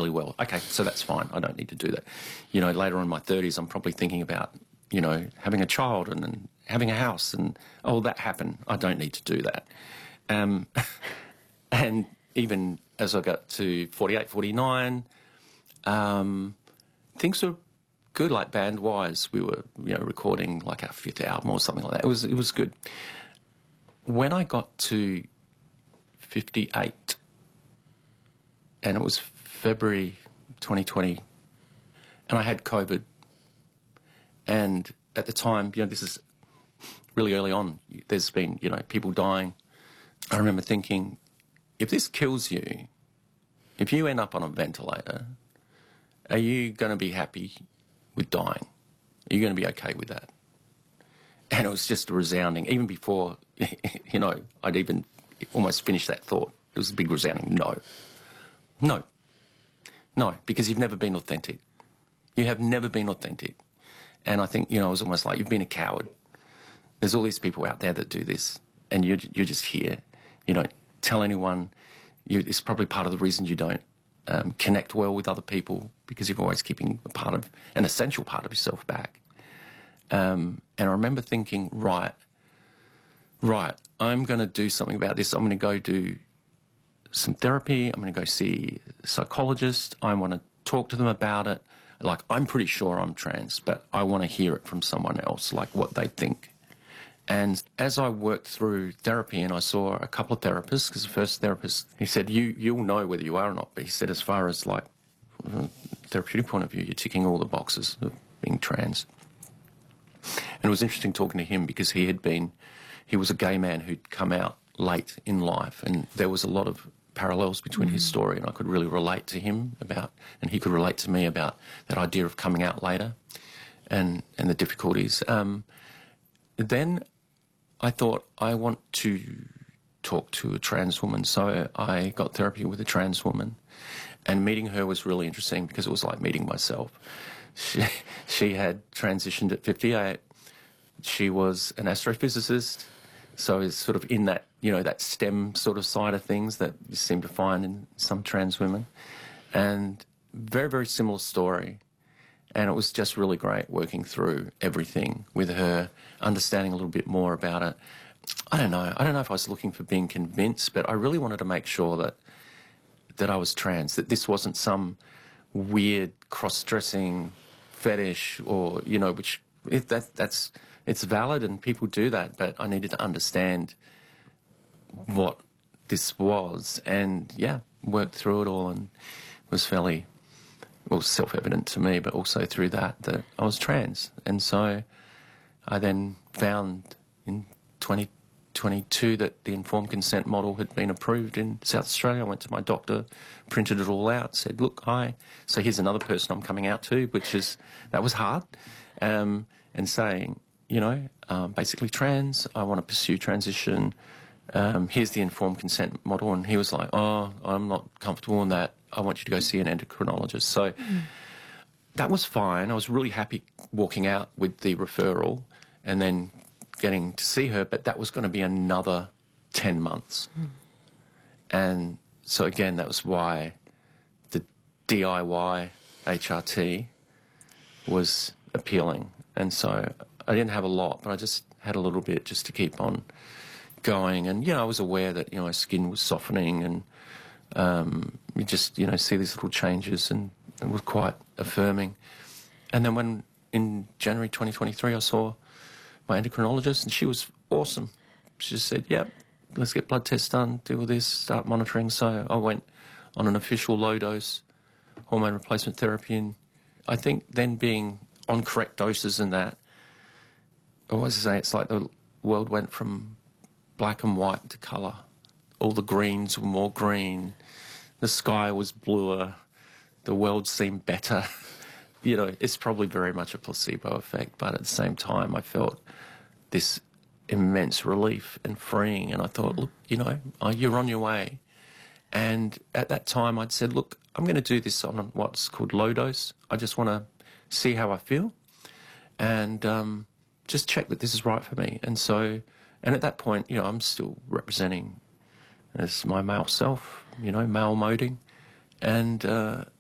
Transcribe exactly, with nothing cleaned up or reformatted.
really well. Okay, so that's fine. I don't need to do that. You know, later on in my thirties, I'm probably thinking about, you know, having a child and, and having a house and, oh, that happened. I don't need to do that. Um, and even as I got to forty-eight, forty-nine, um, things were good, like band-wise. We were, you know, recording like our fifth album or something like that. It was, it was good. When I got to fifty-eight, and it was February twenty twenty, and I had COVID, and at the time, you know, this is really early on, there's been, you know, people dying. I remember thinking, if this kills you, if you end up on a ventilator, are you going to be happy with dying? Are you going to be okay with that? And it was just a resounding, even before, you know, I'd even almost finished that thought. It was a big resounding no. No. No, because you've never been authentic. You have never been authentic. And I think, you know, it was almost like you've been a coward. There's all these people out there that do this, and you're, you're just here. You don't tell anyone. You, it's probably part of the reason you don't um, connect well with other people, because you're always keeping a part of, an essential part of yourself back. Um, and I remember thinking, right, right, I'm going to do something about this. I'm going to go do some therapy. I'm going to go see a psychologist. I want to talk to them about it. Like, I'm pretty sure I'm trans, but I want to hear it from someone else, like what they think. And as I worked through therapy, and I saw a couple of therapists, because the first therapist, he said, you, you'll know whether you are or not, but he said, as far as like from a therapeutic point of view, you're ticking all the boxes of being trans. And it was interesting talking to him, because he had been, he was a gay man who'd come out late in life, and there was a lot of parallels between mm-hmm. his story, and I could really relate to him about, and he could relate to me about that idea of coming out later and, and the difficulties. Um, then I thought, I want to talk to a trans woman. So I got therapy with a trans woman, and meeting her was really interesting, because it was like meeting myself. She, she had transitioned at fifty-eight. She was an astrophysicist, so it's sort of in that, you know, that STEM sort of side of things that you seem to find in some trans women. And very, very similar story. And it was just really great working through everything with her, understanding a little bit more about it. I don't know. I don't know if I was looking for being convinced, but I really wanted to make sure that that I was trans, that this wasn't some weird cross-dressing fetish, or, you know, which if that that's it's valid and people do that, but I needed to understand what this was, and yeah, worked through it all, and it was fairly, well, self-evident to me, but also through that, that I was trans. And so I then found in twenty twenty-two that the informed consent model had been approved in South Australia. I went to my doctor, printed it all out, said, look, hi, so here's another person I'm coming out to, which is, that was hard, um, and saying, you know, um, basically trans, I want to pursue transition, um, here's the informed consent model. And he was like, oh, I'm not comfortable in that, I want you to go see an endocrinologist. So mm. that was fine. I was really happy walking out with the referral and then getting to see her, but that was going to be another ten months. Mm. And so again, that was why the D I Y H R T was appealing. And so I didn't have a lot, but I just had a little bit just to keep on going. And, you know, I was aware that, you know, my skin was softening, and um, you just, you know, see these little changes, and it was quite affirming. And then when, in January twenty twenty-three, I saw my endocrinologist, and she was awesome. She just said, yep, let's get blood tests done, do all this, start monitoring. So I went on an official low-dose hormone replacement therapy, and I think then being on correct doses and that, I always say it's like the world went from black and white to colour. All the greens were more green, the sky was bluer, the world seemed better. You know, it's probably very much a placebo effect, but at the same time I felt this immense relief and freeing, and I thought, look, you know, oh, you're on your way. And at that time I'd said, look, I'm going to do this on what's called low dose. I just want to see how I feel, and um, just check that this is right for me. And so, and at that point, you know, I'm still representing as my male self, you know, male moding. And uh,